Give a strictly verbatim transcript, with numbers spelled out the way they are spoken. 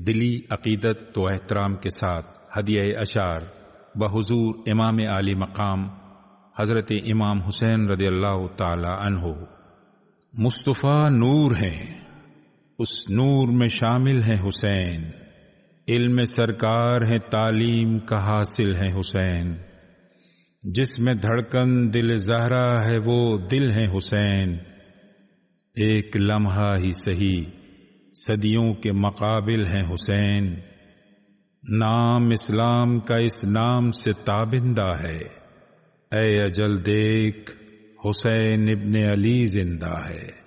दिली अकीदत व एहतराम के साथ हदिया अशार बहुजूर इमाम आली मकाम हजरत इमाम हुसैन रदियल्लाहु ताला अन्हु। मुस्तफ़ा नूर हैं, उस नूर में शामिल है हुसैन। इल्म सरकार है, तालीम का हासिल है हुसैन। जिसमें धड़कन दिल ज़हरा है, वो दिल है हुसैन। एक लम्हा ही सही सदियों के मुकाबिल है हुसैन। नाम इस्लाम का इस नाम से ताबिंदा है। ऐ अजल देख, हुसैन इब्ने अली जिंदा है।